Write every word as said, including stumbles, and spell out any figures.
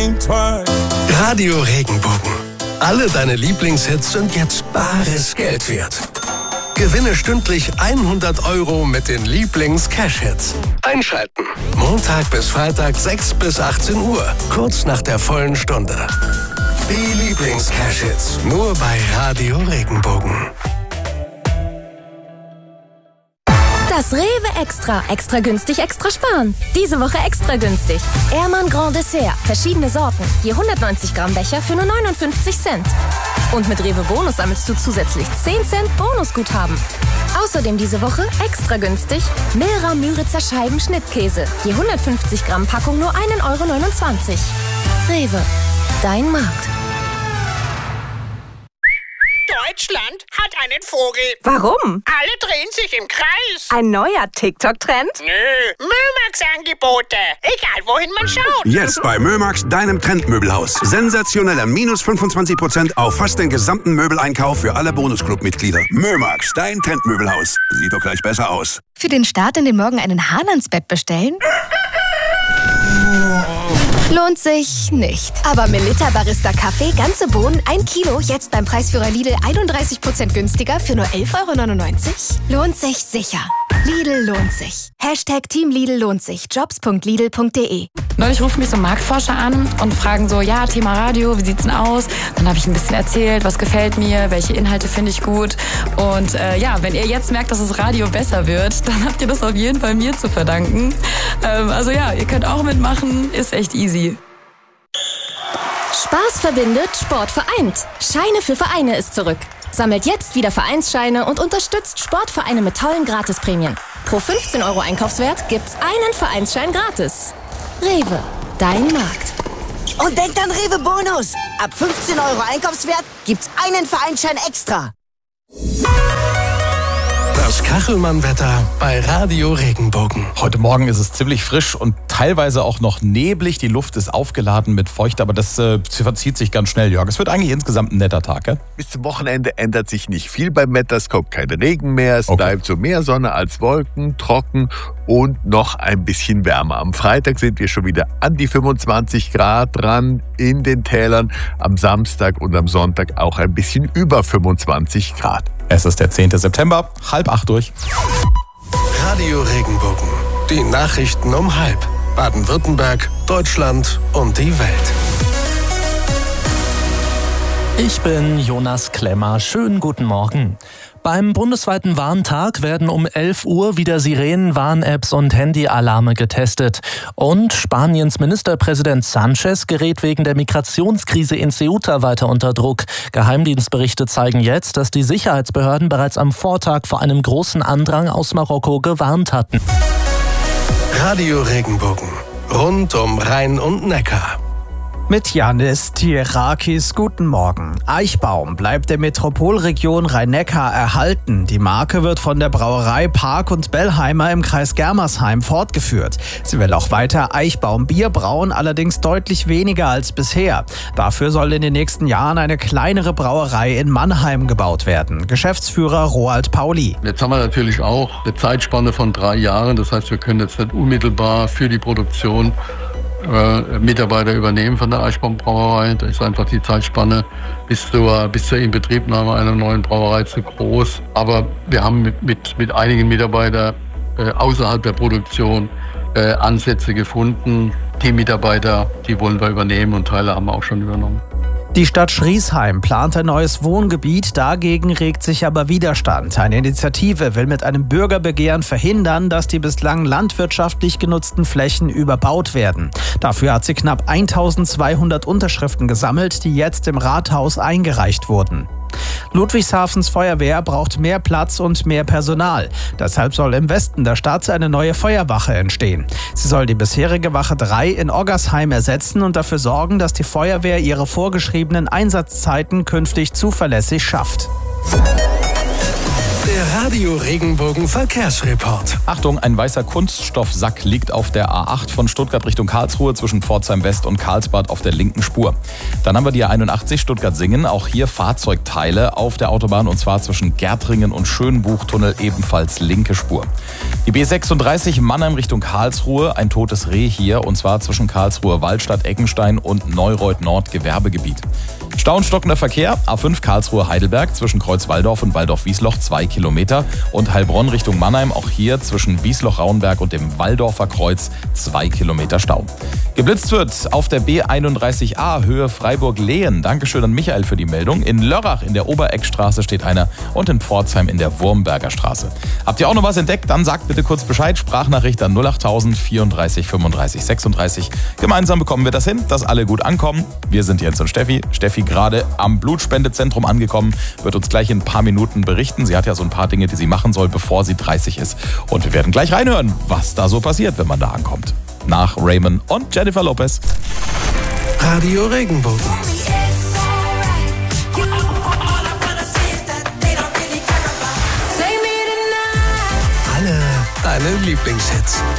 think twice. Radio Regenbogen. Alle deine Lieblingshits sind jetzt bares Geld wert. Gewinne stündlich hundert Euro mit den Lieblings-Cash-Hits. Einschalten. Montag bis Freitag sechs bis achtzehn Uhr. Kurz nach der vollen Stunde. Die Lieblings-Cash-Hits. Nur bei Radio Regenbogen. Das Rewe Extra. Extra günstig, extra sparen. Diese Woche extra günstig. Ehrmann Grand Dessert. Verschiedene Sorten. Je hundertneunzig Gramm Becher für nur neunundfünfzig Cent. Und mit Rewe Bonus sammelst du zusätzlich zehn Cent Bonusguthaben. Außerdem diese Woche extra günstig Milra Müritzer Scheiben Schnittkäse. Je hundertfünfzig Gramm Packung nur ein Euro neunundzwanzig. Rewe. Dein Markt. Deutschland hat einen Vogel. Warum? Alle drehen sich im Kreis. Ein neuer TikTok-Trend? Nö, Mömax-Angebote. Egal, wohin man schaut. Jetzt bei Mömax, deinem Trendmöbelhaus. Sensationeller minus fünfundzwanzig Prozent auf fast den gesamten Möbeleinkauf für alle Bonusclub-Mitglieder. Mömax, dein Trendmöbelhaus. Sieht doch gleich besser aus. Für den Start in den Morgen einen Hahn ans Bett bestellen? Lohnt sich nicht. Aber Melitta Barista Kaffee, ganze Bohnen, ein Kilo, jetzt beim Preisführer Lidl einunddreißig Prozent günstiger für nur elf Euro neunundneunzig? Lohnt sich sicher. Lidl lohnt sich. Hashtag Team Lidl lohnt sich. jobs punkt lidl punkt de. Neulich rufen mich so Marktforscher an und fragen so, ja, Thema Radio, wie sieht's denn aus? Dann habe ich ein bisschen erzählt, was gefällt mir, welche Inhalte finde ich gut. Und äh, ja, wenn ihr jetzt merkt, dass das Radio besser wird, dann habt ihr das auf jeden Fall mir zu verdanken. Ähm, also ja, ihr könnt auch mitmachen, ist echt easy. Spaß verbindet, Sport vereint. Scheine für Vereine ist zurück. Sammelt jetzt wieder Vereinsscheine und unterstützt Sportvereine mit tollen Gratisprämien. Pro fünfzehn Euro Einkaufswert gibt's einen Vereinsschein gratis. Rewe, dein Markt. Und denkt an Rewe Bonus. Ab fünfzehn Euro Einkaufswert gibt's einen Vereinsschein extra. Das Kachelmann-Wetter bei Radio Regenbogen. Heute Morgen ist es ziemlich frisch und teilweise auch noch neblig. Die Luft ist aufgeladen mit Feucht, aber das äh, verzieht sich ganz schnell, Jörg. Es wird eigentlich insgesamt ein netter Tag, gell? Bis zum Wochenende ändert sich nicht viel beim Wetter. Es kommt kein Regen mehr. Es okay. bleibt so mehr Sonne als Wolken, trocken und noch ein bisschen wärmer. Am Freitag sind wir schon wieder an die fünfundzwanzig Grad dran in den Tälern. Am Samstag und am Sonntag auch ein bisschen über fünfundzwanzig Grad. Es ist der zehnte September, halb acht durch. Radio Regenbogen. Die Nachrichten um halb. Baden-Württemberg, Deutschland und die Welt. Ich bin Jonas Klemmer. Schönen guten Morgen. Beim bundesweiten Warntag werden um elf Uhr wieder Sirenen, Warn-Apps und Handyalarme getestet. Und Spaniens Ministerpräsident Sánchez gerät wegen der Migrationskrise in Ceuta weiter unter Druck. Geheimdienstberichte zeigen jetzt, dass die Sicherheitsbehörden bereits am Vortag vor einem großen Andrang aus Marokko gewarnt hatten. Radio Regenbogen. Rund um Rhein und Neckar. Mit Janis Tierakis, guten Morgen. Eichbaum bleibt der Metropolregion Rhein-Neckar erhalten. Die Marke wird von der Brauerei Park und Bellheimer im Kreis Germersheim fortgeführt. Sie will auch weiter Eichbaum-Bier brauen, allerdings deutlich weniger als bisher. Dafür soll in den nächsten Jahren eine kleinere Brauerei in Mannheim gebaut werden. Geschäftsführer Roald Pauli. Jetzt haben wir natürlich auch eine Zeitspanne von drei Jahren. Das heißt, wir können jetzt nicht unmittelbar für die Produktion Äh, Mitarbeiter übernehmen von der Eichbaum-Brauerei. Da ist einfach die Zeitspanne bis zur, bis zur Inbetriebnahme einer neuen Brauerei zu groß. Aber wir haben mit, mit, mit einigen Mitarbeitern äh, außerhalb der Produktion äh, Ansätze gefunden. Die Mitarbeiter, die wollen wir übernehmen und Teile haben wir auch schon übernommen. Die Stadt Schriesheim plant ein neues Wohngebiet, dagegen regt sich aber Widerstand. Eine Initiative will mit einem Bürgerbegehren verhindern, dass die bislang landwirtschaftlich genutzten Flächen überbaut werden. Dafür hat sie knapp eintausendzweihundert Unterschriften gesammelt, die jetzt im Rathaus eingereicht wurden. Ludwigshafens Feuerwehr braucht mehr Platz und mehr Personal. Deshalb soll im Westen der Stadt eine neue Feuerwache entstehen. Sie soll die bisherige Wache drei in Oggersheim ersetzen und dafür sorgen, dass die Feuerwehr ihre vorgeschriebenen Einsatzzeiten künftig zuverlässig schafft. Der Radio Regenbogen Verkehrsreport. Achtung, ein weißer Kunststoffsack liegt auf der A acht von Stuttgart Richtung Karlsruhe zwischen Pforzheim West und Karlsbad auf der linken Spur. Dann haben wir die A einundachtzig Stuttgart-Singen, auch hier Fahrzeugteile auf der Autobahn und zwar zwischen Gärtringen und Schönbuchtunnel, ebenfalls linke Spur. Die B sechsunddreißig Mannheim Richtung Karlsruhe, ein totes Reh hier und zwar zwischen Karlsruhe Waldstadt Eckenstein und Neureuth Nord Gewerbegebiet. Stau und stockender Verkehr, A fünf Karlsruhe Heidelberg zwischen Kreuz-Walldorf und Walldorf-Wiesloch zwei Kilometer und Heilbronn Richtung Mannheim, auch hier zwischen Wiesloch-Rauenberg und dem Walldorfer Kreuz zwei Kilometer Stau. Geblitzt wird auf der B einunddreißig A Höhe Freiburg-Lehen. Dankeschön an Michael für die Meldung. In Lörrach in der Obereckstraße steht einer und in Pforzheim in der Wurmberger Straße. Habt ihr auch noch was entdeckt? Dann sagt bitte kurz Bescheid. Sprachnachricht an null achttausend vierunddreißig fünfunddreißig sechsunddreißig. Gemeinsam bekommen wir das hin, dass alle gut ankommen. Wir sind Jens und Steffi. Steffi gerade am Blutspendezentrum angekommen, wird uns gleich in ein paar Minuten berichten. Sie hat ja so ein paar Dinge, die sie machen soll, bevor sie dreißig ist. Und wir werden gleich reinhören, was da so passiert, wenn man da ankommt. Nach Raymond und Jennifer Lopez. Radio Regenbogen. Alle deine Lieblingshits.